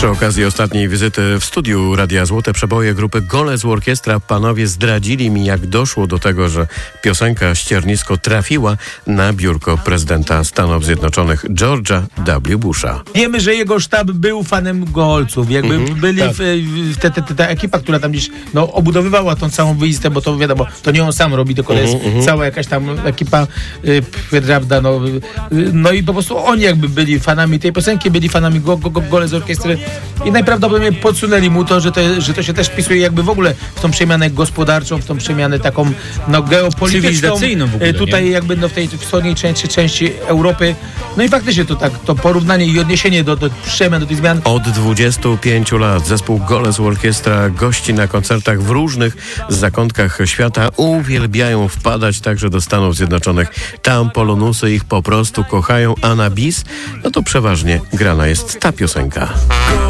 Przy okazji ostatniej wizyty w studiu Radia Złote Przeboje grupy Goles Orkiestra panowie zdradzili mi, jak doszło do tego, że piosenka Ściernisko trafiła na biurko prezydenta Stanów Zjednoczonych George'a W. Busha. Wiemy, że jego sztab był fanem Golców. Jakby byli ta ekipa, która tam gdzieś obudowywała tą całą wyjistę, bo to wiadomo, to nie on sam robi, tylko jest cała jakaś tam ekipa, prawda, no i po prostu oni jakby byli fanami tej piosenki, byli fanami Goles Orkiestry i najprawdopodobniej podsunęli mu to, że to się też wpisuje jakby w ogóle w tą przemianę gospodarczą, w tą przemianę taką geopolityczną, w ogóle, tutaj jakby w tej wschodniej części Europy. No i faktycznie to porównanie i odniesienie do przemian, do tych zmian. Od 25 lat zespół Goles Orkiestra gości na koncertach w różnych zakątkach świata. Uwielbiają wpadać także do Stanów Zjednoczonych. Tam polonusy ich po prostu kochają, a na bis, no to przeważnie grana jest ta piosenka.